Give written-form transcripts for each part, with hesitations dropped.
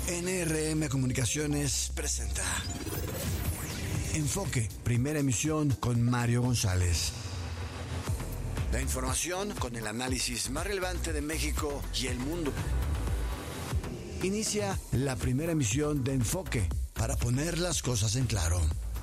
NRM Comunicaciones presenta Enfoque, primera emisión con Mario González. La información con el análisis más relevante de México y el mundo. Inicia la primera emisión de Enfoque para poner las cosas en claro.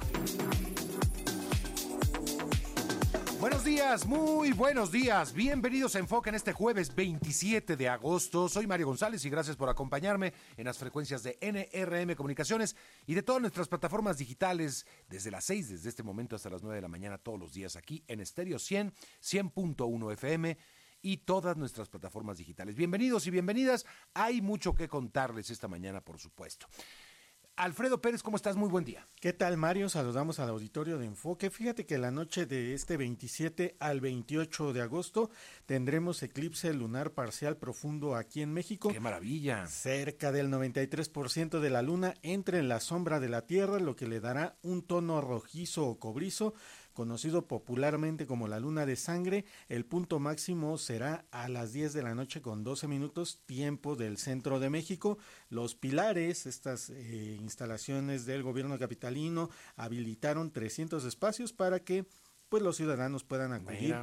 Buenos días, muy buenos días. Bienvenidos a Enfoque en este jueves 27 de agosto. Soy Mario González y gracias por acompañarme en las frecuencias de NRM Comunicaciones y de todas nuestras plataformas digitales desde las 6, desde este momento hasta las 9 de la mañana todos los días aquí en Estéreo 100, 100.1 FM y todas nuestras plataformas digitales. Bienvenidos y bienvenidas. Hay mucho que contarles esta mañana, por supuesto. Alfredo Pérez, ¿cómo estás? Muy buen día. ¿Qué tal, Mario? Saludamos al auditorio de Enfoque. Fíjate que la noche de este 27 al 28 de agosto tendremos eclipse lunar parcial profundo aquí en México. ¡Qué maravilla! Cerca del 93% de la luna entra en la sombra de la Tierra, lo que le dará un tono rojizo o cobrizo, conocido popularmente como la luna de sangre. El punto máximo será a las 10 de la noche con 12 minutos, tiempo del centro de México. Los pilares, estas instalaciones del gobierno capitalino, habilitaron 300 espacios para que pues los ciudadanos puedan acudir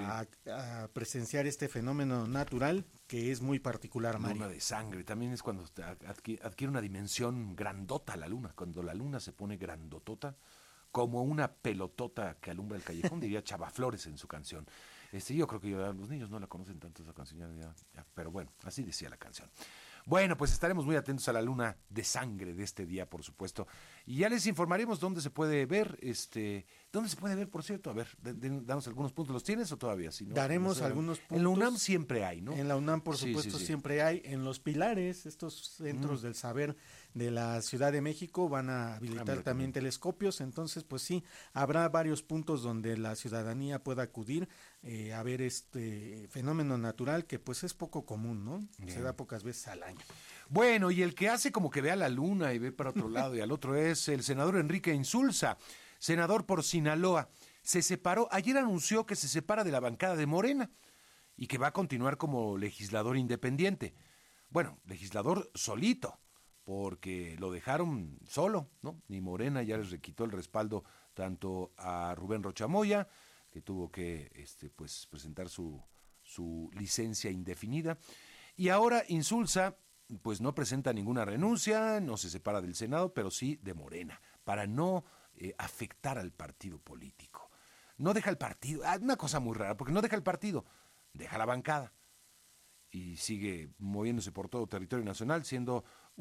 a presenciar este fenómeno natural que es muy particular, Mario. Luna de sangre, también es cuando adquiere una dimensión grandota la luna, cuando la luna se pone grandotota, como una pelotota que alumbra el callejón, diría Chava Flores en su canción. Yo creo que los niños no la conocen tanto esa canción, pero bueno, así decía la canción. Bueno, pues estaremos muy atentos a la luna de sangre de este día, por supuesto. Y ya les informaremos dónde se puede ver, dónde se puede ver, por cierto. A ver, danos algunos puntos. ¿Los tienes o todavía? Si no, daremos algunos puntos. En la UNAM siempre hay, ¿no? En la UNAM, por supuesto, siempre hay. En los pilares, estos centros del saber de la Ciudad de México van a habilitar también telescopios. Entonces, pues sí, habrá varios puntos donde la ciudadanía pueda acudir a ver este fenómeno natural que pues es poco común, ¿no? Se da pocas veces al año. Bueno, y el que hace como que ve a la luna y ve para otro lado y al otro es el senador Enrique Insulza, senador por Sinaloa. Se separó, ayer anunció que se separa de la bancada de Morena y que va a continuar como legislador independiente. Bueno, legislador solito, porque lo dejaron solo, ¿no? Ni Morena ya les quitó el respaldo tanto a Rubén Rocha Moya, que tuvo que pues presentar su licencia indefinida, y ahora Insulza pues no presenta ninguna renuncia, no se separa del Senado, pero sí de Morena, para no afectar al partido político. No deja el partido, una cosa muy rara, porque no deja el partido, deja la bancada y sigue moviéndose por todo territorio nacional, siendo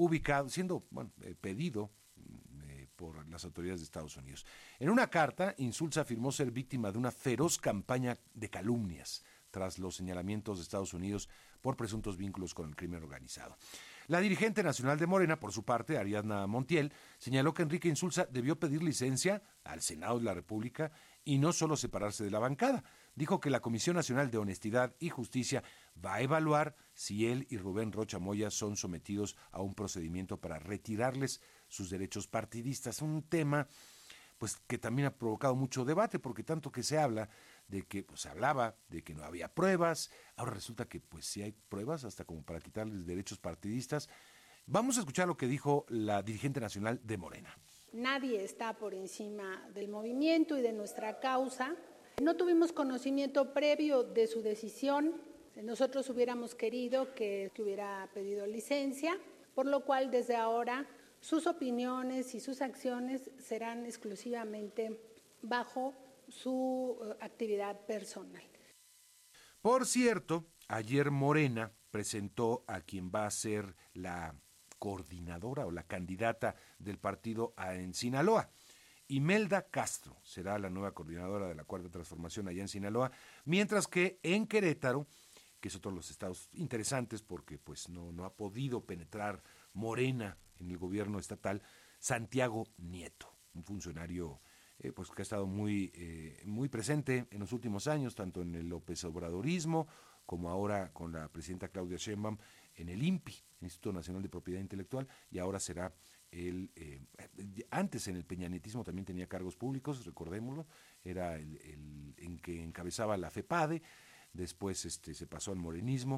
pedido por las autoridades de Estados Unidos. En una carta, Insulza afirmó ser víctima de una feroz campaña de calumnias tras los señalamientos de Estados Unidos por presuntos vínculos con el crimen organizado. La dirigente nacional de Morena, por su parte, Ariadna Montiel, señaló que Enrique Insulza debió pedir licencia al Senado de la República y no solo separarse de la bancada. Dijo que la Comisión Nacional de Honestidad y Justicia va a evaluar si él y Rubén Rocha Moya son sometidos a un procedimiento para retirarles sus derechos partidistas. Un tema pues que también ha provocado mucho debate, porque tanto que se habla de que se hablaba de que no había pruebas, ahora resulta que pues sí hay pruebas hasta como para quitarles derechos partidistas. Vamos a escuchar lo que dijo la dirigente nacional de Morena. Nadie está por encima del movimiento y de nuestra causa. No tuvimos conocimiento previo de su decisión. Nosotros hubiéramos querido que hubiera pedido licencia, por lo cual desde ahora sus opiniones y sus acciones serán exclusivamente bajo su actividad personal. Por cierto, ayer Morena presentó a quien va a ser la coordinadora o la candidata del partido en Sinaloa. Imelda Castro será la nueva coordinadora de la Cuarta Transformación allá en Sinaloa, mientras que en Querétaro, que es otro de los estados interesantes porque pues no ha podido penetrar Morena en el gobierno estatal, Santiago Nieto, un funcionario pues que ha estado muy presente en los últimos años, tanto en el López Obradorismo como ahora con la presidenta Claudia Sheinbaum en el INPI, Instituto Nacional de Propiedad Intelectual, y ahora será antes en el peñanetismo también tenía cargos públicos, recordémoslo, era el en que encabezaba la FEPADE, después se pasó al morenismo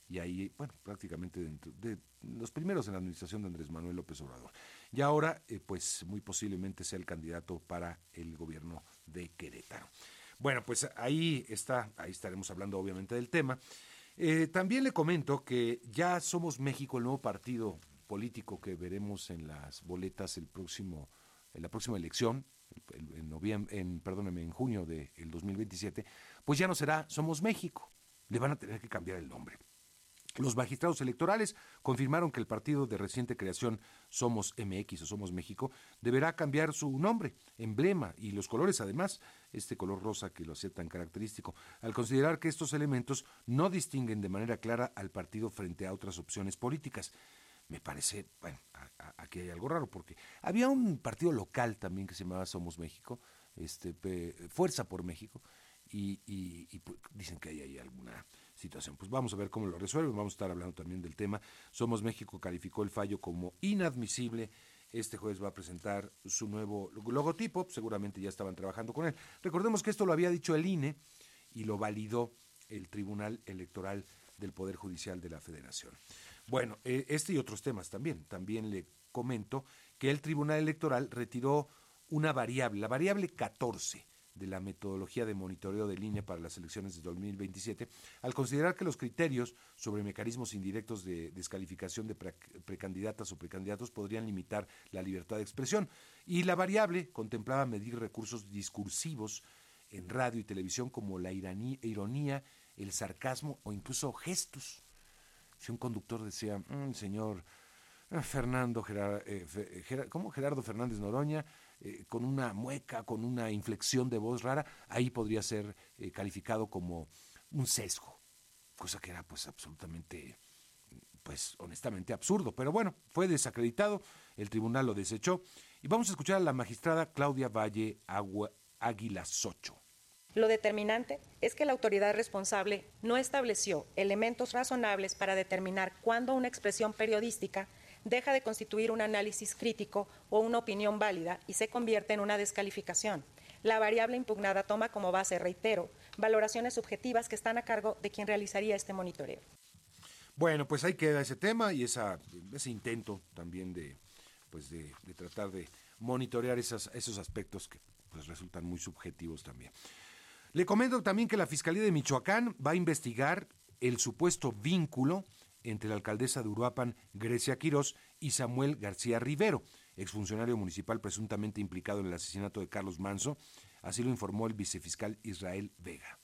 y ahí, bueno, prácticamente dentro de los primeros en la administración de Andrés Manuel López Obrador. Y ahora, pues muy posiblemente sea el candidato para el gobierno de Querétaro. Bueno, pues ahí estaremos hablando obviamente del tema. También le comento que ya Somos México, el nuevo partido político que veremos en las boletas en la próxima elección, en junio del 2027, pues ya no será Somos México, le van a tener que cambiar el nombre. Los magistrados electorales confirmaron que el partido de reciente creación Somos MX o Somos México deberá cambiar su nombre, emblema y los colores, además, este color rosa que lo hace tan característico, al considerar que estos elementos no distinguen de manera clara al partido frente a otras opciones políticas. Me parece, bueno, aquí hay algo raro, porque había un partido local también que se llamaba Somos México, Fuerza por México, y dicen que hay alguna situación. Pues vamos a ver cómo lo resuelven, vamos a estar hablando también del tema. Somos México calificó el fallo como inadmisible. Este jueves va a presentar su nuevo logotipo, seguramente ya estaban trabajando con él. Recordemos que esto lo había dicho el INE y lo validó el Tribunal Electoral del Poder Judicial de la Federación. Bueno, este y otros temas también. También le comento que el Tribunal Electoral retiró una variable, la variable 14 de la metodología de monitoreo de línea para las elecciones de 2027, al considerar que los criterios sobre mecanismos indirectos de descalificación de precandidatas o precandidatos podrían limitar la libertad de expresión. Y la variable contemplaba medir recursos discursivos en radio y televisión como la ironía, el sarcasmo o incluso gestos. Si un conductor decía, señor Gerardo Fernández Noroña, con una mueca, con una inflexión de voz rara, ahí podría ser calificado como un sesgo, cosa que era pues absolutamente, pues honestamente absurdo, pero bueno, fue desacreditado, el tribunal lo desechó, y vamos a escuchar a la magistrada Claudia Valle Águila Socho. Lo determinante es que la autoridad responsable no estableció elementos razonables para determinar cuándo una expresión periodística deja de constituir un análisis crítico o una opinión válida y se convierte en una descalificación. La variable impugnada toma como base, reitero, valoraciones subjetivas que están a cargo de quien realizaría este monitoreo. Bueno, pues ahí queda ese tema y ese intento también de tratar de monitorear esos aspectos que pues resultan muy subjetivos también. Le comento también que la Fiscalía de Michoacán va a investigar el supuesto vínculo entre la alcaldesa de Uruapan, Grecia Quirós, y Samuel García Rivero, exfuncionario municipal presuntamente implicado en el asesinato de Carlos Manzo. Así lo informó el vicefiscal Israel Vega.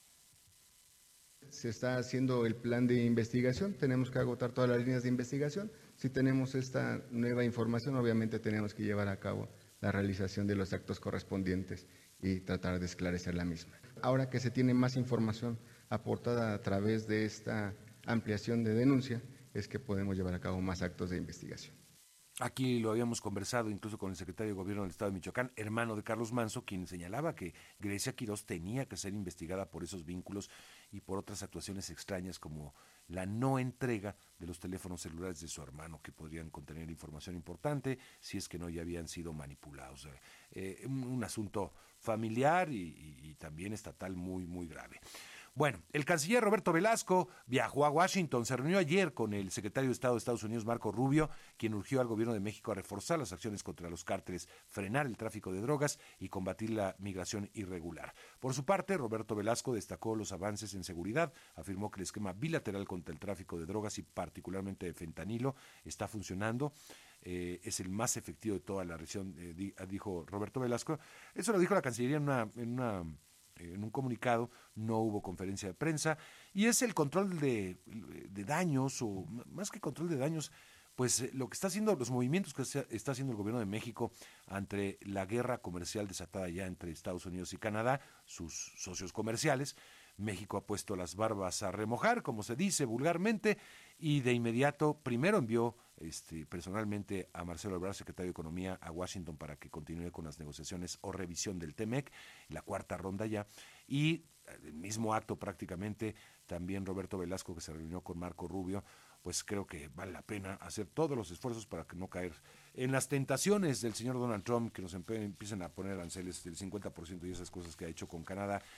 Se está haciendo el plan de investigación, tenemos que agotar todas las líneas de investigación. Si tenemos esta nueva información, obviamente tenemos que llevar a cabo la realización de los actos correspondientes y tratar de esclarecer la misma. Ahora que se tiene más información aportada a través de esta ampliación de denuncia, es que podemos llevar a cabo más actos de investigación. Aquí lo habíamos conversado incluso con el secretario de Gobierno del Estado de Michoacán, hermano de Carlos Manzo, quien señalaba que Grecia Quirós tenía que ser investigada por esos vínculos y por otras actuaciones extrañas como la no entrega de los teléfonos celulares de su hermano, que podrían contener información importante si es que no ya habían sido manipulados. Un asunto familiar y también estatal muy, muy grave. Bueno, el canciller Roberto Velasco viajó a Washington, se reunió ayer con el secretario de Estado de Estados Unidos, Marco Rubio, quien urgió al gobierno de México a reforzar las acciones contra los cárteles, frenar el tráfico de drogas y combatir la migración irregular. Por su parte, Roberto Velasco destacó los avances en seguridad, afirmó que el esquema bilateral contra el tráfico de drogas y particularmente de fentanilo está funcionando. Es el más efectivo de toda la región, dijo Roberto Velasco. Eso lo dijo la Cancillería en un comunicado. No hubo conferencia de prensa, y es el control de daños, o más que control de daños, pues lo que está haciendo, los movimientos que está haciendo el gobierno de México ante la guerra comercial desatada ya entre Estados Unidos y Canadá, sus socios comerciales. México ha puesto las barbas a remojar, como se dice vulgarmente, y de inmediato primero envió personalmente a Marcelo Ebrard, secretario de Economía, a Washington para que continúe con las negociaciones o revisión del TEMEC, la cuarta ronda ya, y el mismo acto prácticamente también Roberto Velasco, que se reunió con Marco Rubio. Pues creo que vale la pena hacer todos los esfuerzos para que no caer en las tentaciones del señor Donald Trump, que nos empiecen a poner aranceles del 50% y esas cosas que ha hecho con Canadá.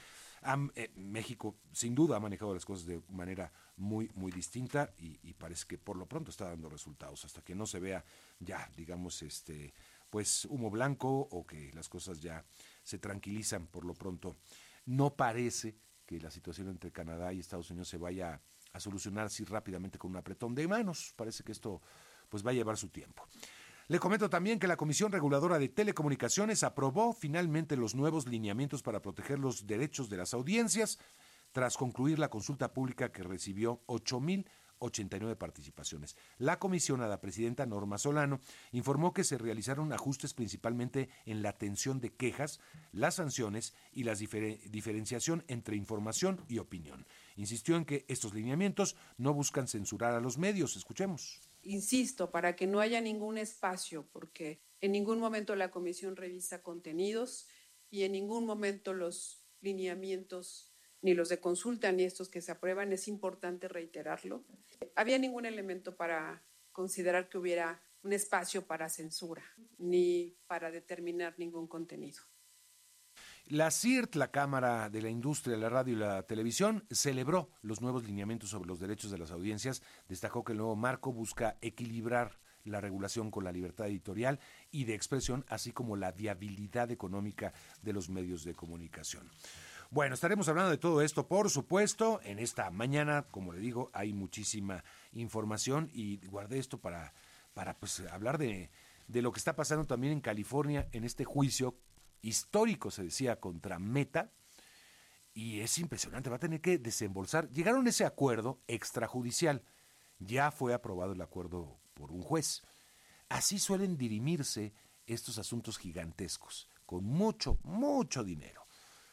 México sin duda ha manejado las cosas de manera muy, muy distinta y parece que por lo pronto está dando resultados, hasta que no se vea ya, digamos, pues humo blanco o que las cosas ya se tranquilizan por lo pronto. No parece que la situación entre Canadá y Estados Unidos se vaya a solucionar así rápidamente con un apretón de manos. Parece que esto pues va a llevar su tiempo. Le comento también que la Comisión Reguladora de Telecomunicaciones aprobó finalmente los nuevos lineamientos para proteger los derechos de las audiencias tras concluir la consulta pública que recibió 8,089 participaciones. La comisionada presidenta Norma Solano informó que se realizaron ajustes principalmente en la atención de quejas, las sanciones y la diferenciación entre información y opinión. Insistió en que estos lineamientos no buscan censurar a los medios. Escuchemos. Insisto, para que no haya ningún espacio, porque en ningún momento la comisión revisa contenidos y en ningún momento los lineamientos, ni los de consulta, ni estos que se aprueban, es importante reiterarlo. Había ningún elemento para considerar que hubiera un espacio para censura, ni para determinar ningún contenido. La CIRT, la Cámara de la Industria de la Radio y la Televisión, celebró los nuevos lineamientos sobre los derechos de las audiencias. Destacó que el nuevo marco busca equilibrar la regulación con la libertad editorial y de expresión, así como la viabilidad económica de los medios de comunicación. Bueno, estaremos hablando de todo esto, por supuesto, en esta mañana. Como le digo, hay muchísima información y guardé esto para pues, hablar de lo que está pasando también en California en este juicio histórico, se decía, contra Meta, y es impresionante, va a tener que desembolsar. Llegaron a ese acuerdo extrajudicial, ya fue aprobado el acuerdo por un juez. Así suelen dirimirse estos asuntos gigantescos, con mucho, mucho dinero.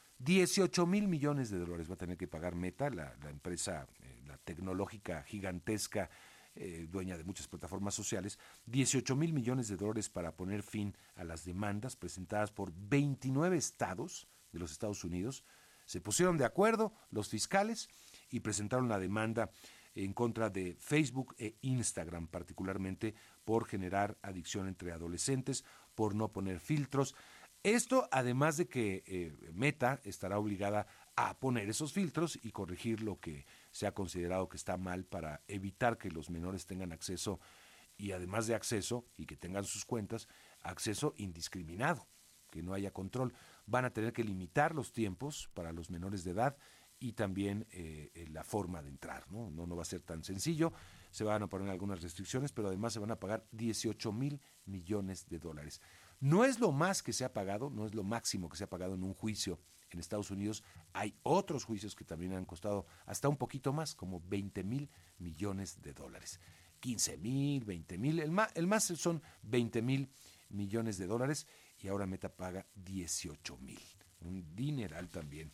18,000 millones de dólares va a tener que pagar Meta, la empresa la tecnológica gigantesca, dueña de muchas plataformas sociales, 18,000 millones de dólares para poner fin a las demandas presentadas por 29 estados de los Estados Unidos. Se pusieron de acuerdo los fiscales y presentaron la demanda en contra de Facebook e Instagram, particularmente por generar adicción entre adolescentes, por no poner filtros. Esto además de que Meta estará obligada a poner esos filtros y corregir lo que se ha considerado que está mal para evitar que los menores tengan acceso, y además de acceso y que tengan sus cuentas, acceso indiscriminado, que no haya control. Van a tener que limitar los tiempos para los menores de edad y también la forma de entrar, ¿no? No va a ser tan sencillo, se van a poner algunas restricciones, pero además se van a pagar 18,000 millones de dólares. No es lo más que se ha pagado, no es lo máximo que se ha pagado en un juicio en Estados Unidos. Hay otros juicios que también han costado hasta un poquito más, como 20,000 millones de dólares. 15,000, 20,000, el más son 20,000 millones de dólares, y ahora Meta paga 18,000. Un dineral también.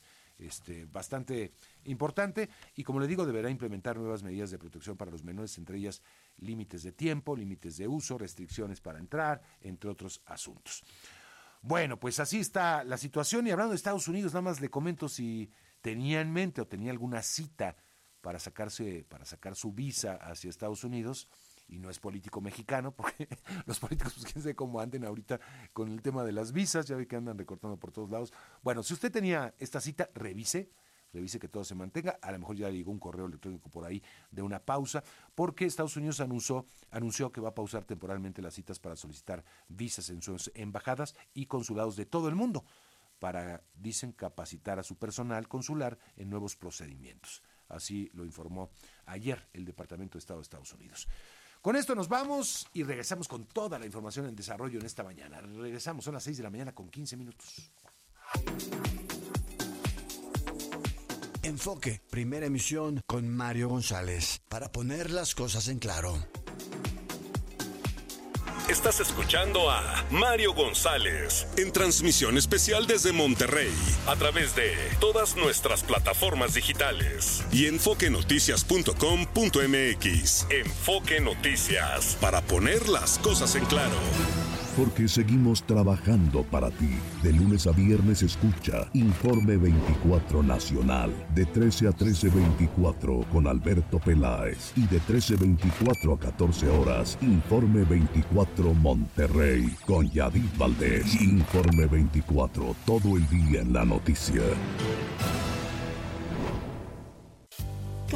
Bastante importante, y como le digo, deberá implementar nuevas medidas de protección para los menores, entre ellas límites de tiempo, límites de uso, restricciones para entrar, entre otros asuntos. Bueno, pues así está la situación. Y hablando de Estados Unidos, nada más le comento si tenía en mente o tenía alguna cita para sacar su visa hacia Estados Unidos. Y no es político mexicano, porque los políticos, pues quién sabe cómo anden ahorita con el tema de las visas, ya ve que andan recortando por todos lados. Bueno, si usted tenía esta cita, revise que todo se mantenga. A lo mejor ya llegó un correo electrónico por ahí de una pausa, porque Estados Unidos anunció que va a pausar temporalmente las citas para solicitar visas en sus embajadas y consulados de todo el mundo, para, dicen, capacitar a su personal consular en nuevos procedimientos. Así lo informó ayer el Departamento de Estado de Estados Unidos. Con esto nos vamos y regresamos con toda la información en desarrollo en esta mañana. Regresamos, son las 6 de la mañana con 15 minutos. Enfoque, primera emisión con Mario González, para poner las cosas en claro. Estás escuchando a Mario González en transmisión especial desde Monterrey a través de todas nuestras plataformas digitales y enfoquenoticias.com.mx. Enfoque Noticias, para poner las cosas en claro. Porque seguimos trabajando para ti. De lunes a viernes escucha Informe 24 Nacional, de 13 a 13:24 con Alberto Peláez, y de 13:24 a 14 horas, Informe 24 Monterrey con Yadid Valdés. Informe 24, todo el día en la noticia.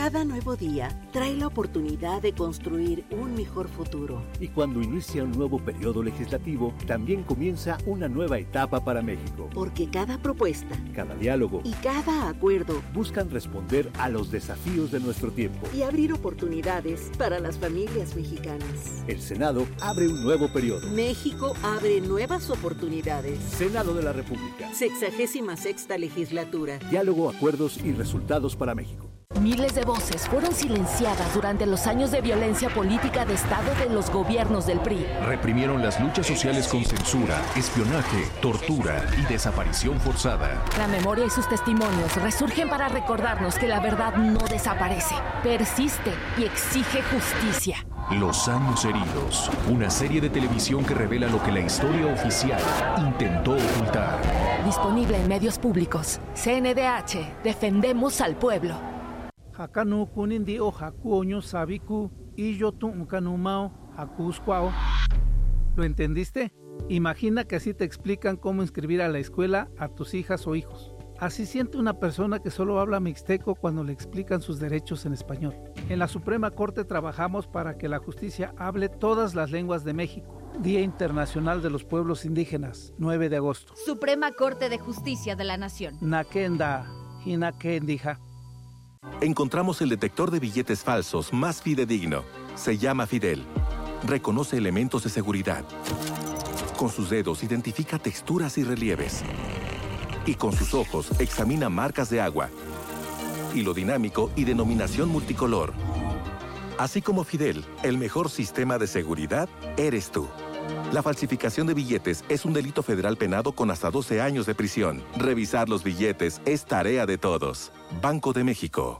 Cada nuevo día trae la oportunidad de construir un mejor futuro. Y cuando inicia un nuevo periodo legislativo, también comienza una nueva etapa para México. Porque cada propuesta, cada diálogo y cada acuerdo buscan responder a los desafíos de nuestro tiempo y abrir oportunidades para las familias mexicanas. El Senado abre un nuevo periodo. México abre nuevas oportunidades. Senado de la República. 66ª legislatura. Diálogo, acuerdos y resultados para México. Miles de voces fueron silenciadas durante los años de violencia política de Estado de los gobiernos del PRI. Reprimieron las luchas sociales con censura, espionaje, tortura y desaparición forzada. La memoria y sus testimonios resurgen para recordarnos que la verdad no desaparece, persiste y exige justicia. Los años heridos, una serie de televisión que revela lo que la historia oficial intentó ocultar. Disponible en medios públicos. CNDH, defendemos al pueblo. Hakanu kunindi o hakuoño sabiku y yo tu kanumao hakuskwao. ¿Lo entendiste? Imagina que así te explican cómo inscribir a la escuela a tus hijas o hijos. Así siente una persona que solo habla mixteco cuando le explican sus derechos en español. En la Suprema Corte trabajamos para que la justicia hable todas las lenguas de México. Día Internacional de los Pueblos Indígenas, 9 de agosto. Suprema Corte de Justicia de la Nación. Nakenda, Hinakendija. Encontramos el detector de billetes falsos más fidedigno. Se llama Fidel. Reconoce elementos de seguridad. Con sus dedos identifica texturas y relieves. Y con sus ojos examina marcas de agua, hilo dinámico y denominación multicolor. Así como Fidel, el mejor sistema de seguridad eres tú. La falsificación de billetes es un delito federal penado con hasta 12 años de prisión. Revisar los billetes es tarea de todos. Banco de México.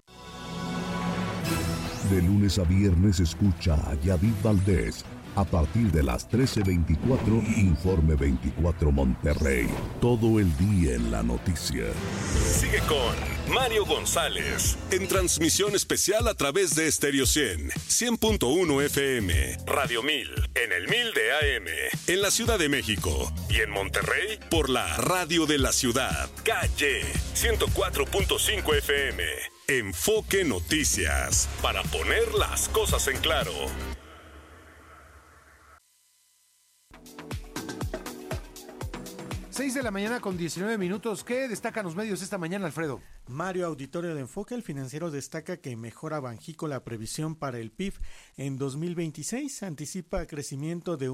De lunes a viernes escucha a Yadid Valdés. A partir de las 13:24, Informe 24 Monterrey. Todo el día en la noticia. Sigue con Mario González en transmisión especial a través de Stereo 100.1 FM, Radio 1000, en el 1000 de AM, en la Ciudad de México y en Monterrey por la Radio de la Ciudad, Calle 104.5 FM. Enfoque Noticias, para poner las cosas en claro. 6 de la mañana con 19 minutos. ¿Qué destacan los medios esta mañana, Alfredo? Mario, auditorio de Enfoque, el Financiero destaca que mejora Banjico la previsión para el PIB en 2026. Anticipa crecimiento de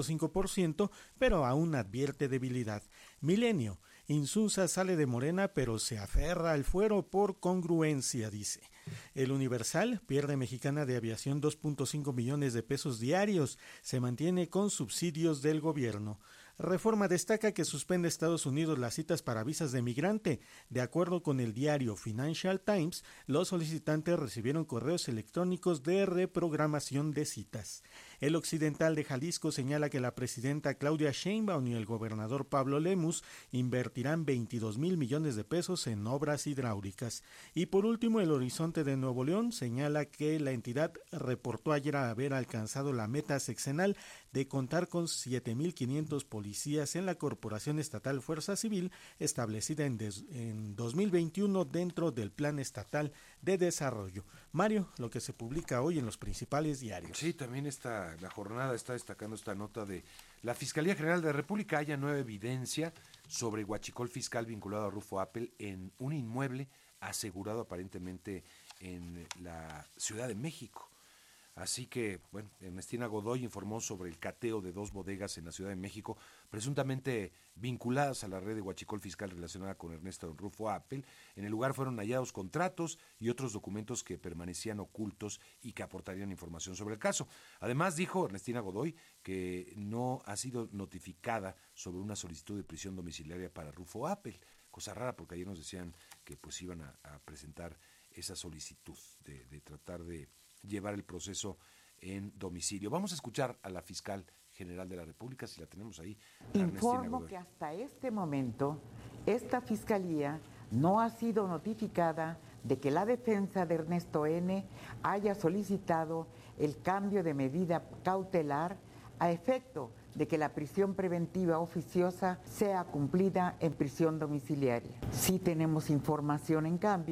1.5%, pero aún advierte debilidad. Milenio, Insunza sale de Morena, pero se aferra al fuero por congruencia, dice. El Universal, pierde Mexicana de Aviación 2.5 millones de pesos diarios. Se mantiene con subsidios del gobierno. Reforma destaca que suspende Estados Unidos las citas para visas de migrante. De acuerdo con el diario Financial Times, los solicitantes recibieron correos electrónicos de reprogramación de citas. El Occidental de Jalisco señala que la presidenta Claudia Sheinbaum y el gobernador Pablo Lemus invertirán 22,000 millones de pesos en obras hidráulicas. Y por último, el Horizonte de Nuevo León señala que la entidad reportó ayer haber alcanzado la meta sexenal de contar con 7,500 policías en la Corporación Estatal Fuerza Civil, establecida en 2021 dentro del Plan Estatal de Desarrollo. Mario, lo que se publica hoy en los principales diarios. Sí, también la jornada está destacando esta nota de la Fiscalía General de la República halla nueva evidencia sobre huachicol fiscal vinculado a Rufo Appel en un inmueble asegurado aparentemente en la Ciudad de México. Así que, bueno, Ernestina Godoy informó sobre el cateo de 2 bodegas en la Ciudad de México, presuntamente vinculadas a la red de huachicol fiscal relacionada con Ernesto Rufo Appel. En el lugar fueron hallados contratos y otros documentos que permanecían ocultos y que aportarían información sobre el caso. Además, dijo Ernestina Godoy que no ha sido notificada sobre una solicitud de prisión domiciliaria para Rufo Appel. Cosa rara, porque ayer nos decían que pues iban a presentar esa solicitud de tratar de llevar el proceso en domicilio. Vamos a escuchar a la fiscal general de la República, si la tenemos ahí. Informo que hasta este momento esta fiscalía no ha sido notificada de que la defensa de Ernesto N. haya solicitado el cambio de medida cautelar a efecto de que la prisión preventiva oficiosa sea cumplida en prisión domiciliaria. Sí tenemos información, en cambio,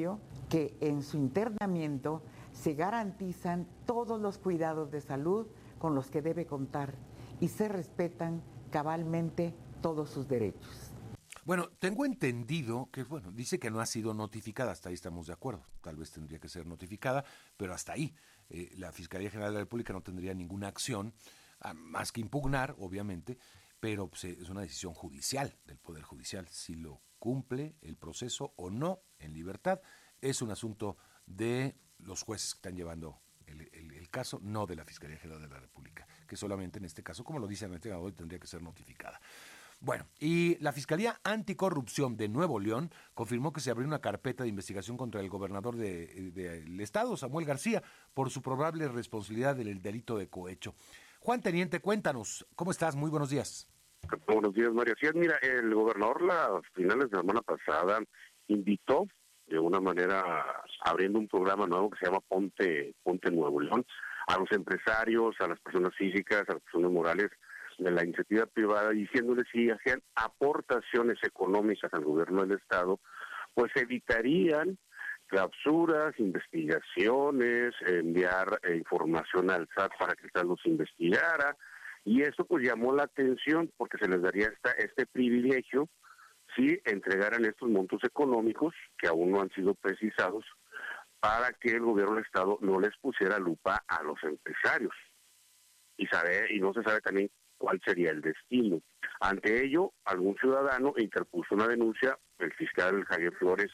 que en su internamiento se garantizan todos los cuidados de salud con los que debe contar y se respetan cabalmente todos sus derechos. Bueno, tengo entendido que, dice que no ha sido notificada, hasta ahí estamos de acuerdo, tal vez tendría que ser notificada, pero hasta ahí la Fiscalía General de la República no tendría ninguna acción, más que impugnar, obviamente, pero pues, es una decisión judicial, del Poder Judicial, si lo cumple el proceso o no en libertad, es un asunto de los jueces que están llevando el caso, no de la Fiscalía General de la República, que solamente en este caso, como lo dice el investigador, tendría que ser notificada. Bueno, y la Fiscalía Anticorrupción de Nuevo León confirmó que se abrió una carpeta de investigación contra el gobernador del estado, Samuel García, por su probable responsabilidad del delito de cohecho. Juan Teniente, cuéntanos, ¿cómo estás? Muy buenos días. Buenos días, Mario. Sí, mira, el gobernador a finales de la semana pasada invitó de una manera, abriendo un programa nuevo que se llama Ponte Nuevo León, a los empresarios, a las personas físicas, a las personas morales de la iniciativa privada, diciéndoles si hacían aportaciones económicas al gobierno del estado, pues evitarían clausuras, investigaciones, enviar información al SAT para que el SAT los investigara, y eso pues llamó la atención porque se les daría este privilegio si entregaran estos montos económicos que aún no han sido precisados para que el gobierno del estado no les pusiera lupa a los empresarios y no se sabe también cuál sería el destino. Ante ello, algún ciudadano interpuso una denuncia. El fiscal Javier Flores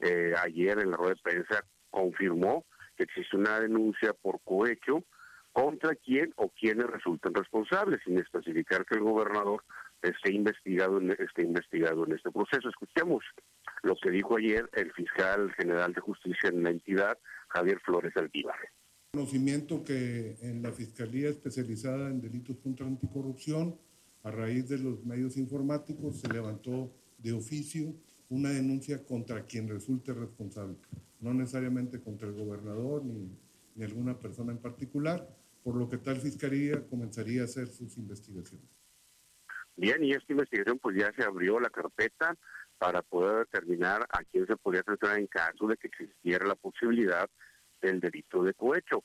ayer en la rueda de prensa confirmó que existe una denuncia por cohecho contra quién o quienes resultan responsables, sin especificar que el gobernador esté investigado en este proceso. Escuchemos lo que dijo ayer el fiscal general de justicia en la entidad, Javier Flores Aldívar. Conocimiento que en la Fiscalía Especializada en Delitos contra Anticorrupción, a raíz de los medios informáticos, se levantó de oficio una denuncia contra quien resulte responsable, no necesariamente contra el gobernador ni alguna persona en particular, por lo que tal Fiscalía comenzaría a hacer sus investigaciones. Bien, y esta investigación pues ya se abrió la carpeta para poder determinar a quién se podría sancionar en caso de que existiera la posibilidad del delito de cohecho.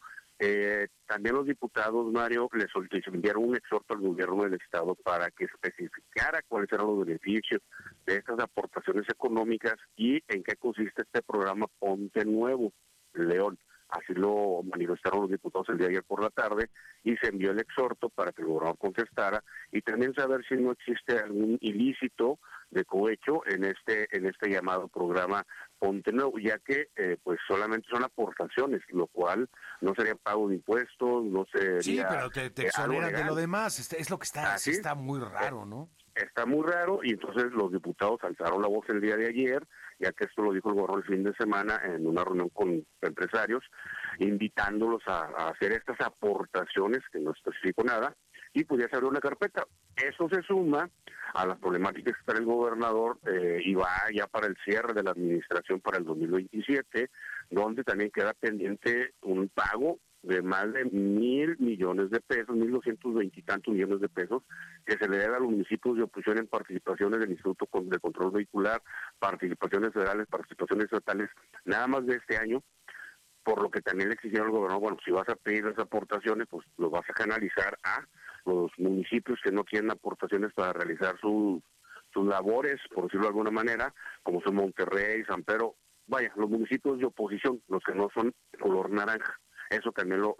También los diputados, Mario, les enviaron un exhorto al gobierno del estado para que especificara cuáles eran los beneficios de estas aportaciones económicas y en qué consiste este programa Ponte Nuevo León. Así lo manifestaron los diputados el día de ayer por la tarde y se envió el exhorto para que el gobernador contestara y también saber si no existe algún ilícito de cohecho en este llamado programa Ponte Nuevo, ya que pues solamente son aportaciones, lo cual no sería pago de impuestos, no sería... Sí, pero te exoneran de lo demás, es lo que está muy raro, ¿no? Está muy raro y entonces los diputados alzaron la voz el día de ayer, ya que esto lo dijo el gobernador el fin de semana en una reunión con empresarios, invitándolos a hacer estas aportaciones, que no especificó nada, y podía abrir una carpeta. Eso se suma a las problemáticas que está el gobernador y va ya para el cierre de la administración para el 2027, donde también queda pendiente un pago de más de 1,000 millones de pesos, 1,220 y tantos millones de pesos, que se le debe a los municipios de oposición en participaciones del Instituto de Control Vehicular, participaciones federales, participaciones estatales, nada más de este año, por lo que también le exigieron al gobernador, bueno, si vas a pedir las aportaciones, pues lo vas a canalizar a los municipios que no tienen aportaciones para realizar sus labores, por decirlo de alguna manera, como son Monterrey, San Pedro, vaya, los municipios de oposición, los que no son color naranja. Eso también lo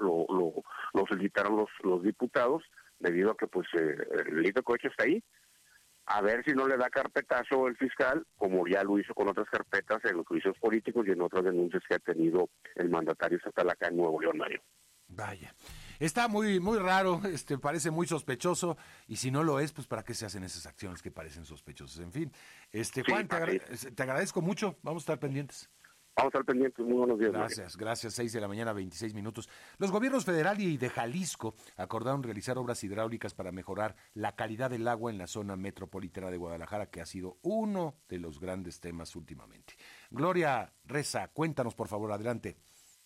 solicitaron los diputados, debido a que pues el delito de cohecho está ahí. A ver si no le da carpetazo el fiscal, como ya lo hizo con otras carpetas en los juicios políticos y en otras denuncias que ha tenido el mandatario estatal acá en Nuevo León, Mario. Vaya, está muy raro, parece muy sospechoso, y si no lo es, pues ¿para qué se hacen esas acciones que parecen sospechosas? En fin, Juan, te agradezco mucho, vamos a estar pendientes. Vamos a estar pendientes, muy buenos días. Gracias, 6 de la mañana, 26 minutos. Los gobiernos federal y de Jalisco acordaron realizar obras hidráulicas para mejorar la calidad del agua en la zona metropolitana de Guadalajara, que ha sido uno de los grandes temas últimamente. Gloria Reza, cuéntanos por favor, adelante.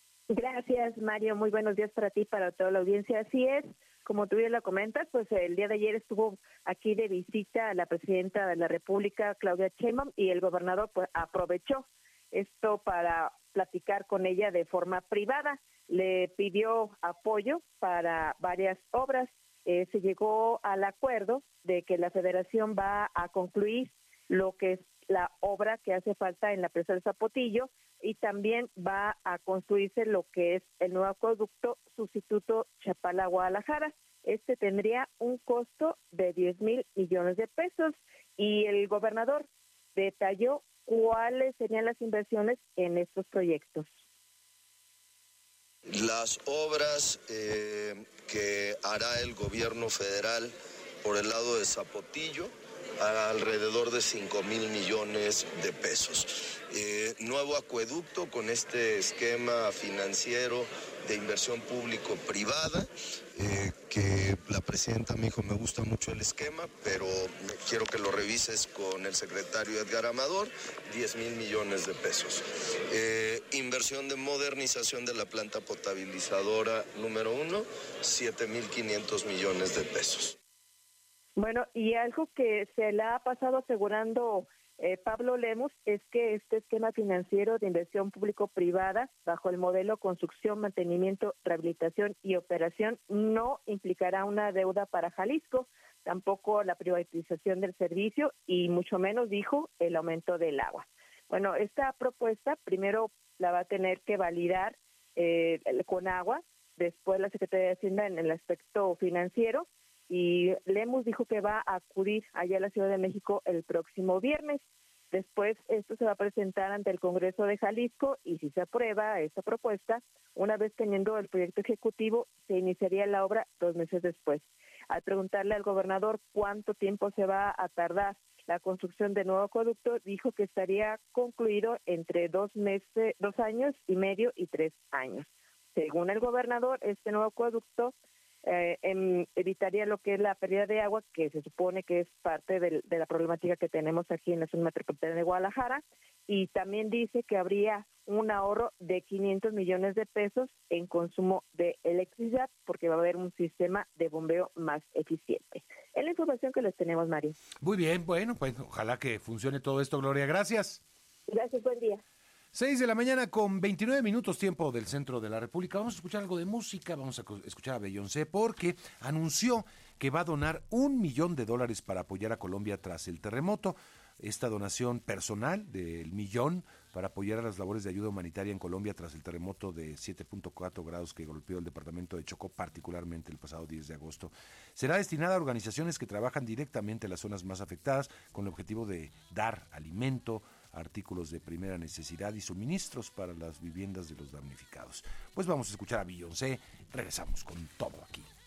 Gracias, Mario, muy buenos días para ti, para toda la audiencia. Así es, como tú bien lo comentas, pues el día de ayer estuvo aquí de visita la presidenta de la República, Claudia Sheinbaum, y el gobernador pues aprovechó esto para platicar con ella de forma privada. Le pidió apoyo para varias obras. Se llegó al acuerdo de que la Federación va a concluir lo que es la obra que hace falta en la presa del Zapotillo y también va a construirse lo que es el nuevo acueducto sustituto Chapala-Guadalajara. Este tendría un costo de 10,000 millones de pesos y el gobernador detalló cuáles serían las inversiones en estos proyectos. Las obras que hará el gobierno federal por el lado de Zapotillo, alrededor de 5,000 millones de pesos. Nuevo acueducto con este esquema financiero de inversión público-privada, que la presidenta me dijo, me gusta mucho el esquema, pero quiero que lo revises con el secretario Edgar Amador, 10,000 millones de pesos. Inversión de modernización de la planta potabilizadora número 1, 7,500 millones de pesos. Bueno, y algo que se le ha pasado asegurando Pablo Lemus es que este esquema financiero de inversión público-privada bajo el modelo construcción, mantenimiento, rehabilitación y operación no implicará una deuda para Jalisco, tampoco la privatización del servicio y mucho menos, dijo, el aumento del agua. Bueno, esta propuesta primero la va a tener que validar con agua, después la Secretaría de Hacienda en el aspecto financiero, y Lemus dijo que va a acudir allá a la Ciudad de México el próximo viernes. Después esto se va a presentar ante el Congreso de Jalisco y si se aprueba esta propuesta, una vez teniendo el proyecto ejecutivo, se iniciaría la obra 2 meses después. Al preguntarle al gobernador cuánto tiempo se va a tardar la construcción del nuevo acueducto, dijo que estaría concluido entre 2 años y medio y 3 años. Según el gobernador, este nuevo acueducto evitaría lo que es la pérdida de agua, que se supone que es parte de la problemática que tenemos aquí en la zona metropolitana de Guadalajara, y también dice que habría un ahorro de 500 millones de pesos en consumo de electricidad, porque va a haber un sistema de bombeo más eficiente. Es la información que les tenemos, Mario. Muy bien, bueno, pues ojalá que funcione todo esto, Gloria. Gracias. Gracias, buen día. 6 de la mañana con 29 minutos tiempo del centro de la República. Vamos a escuchar algo de música, vamos a escuchar a Beyoncé porque anunció que va a donar $1 millón para apoyar a Colombia tras el terremoto. Esta donación personal del millón para apoyar a las labores de ayuda humanitaria en Colombia tras el terremoto de 7.4 grados que golpeó el departamento de Chocó, particularmente el pasado 10 de agosto. Será destinada a organizaciones que trabajan directamente en las zonas más afectadas con el objetivo de dar alimento, artículos de primera necesidad y suministros para las viviendas de los damnificados. Pues vamos a escuchar a Beyoncé, regresamos con todo aquí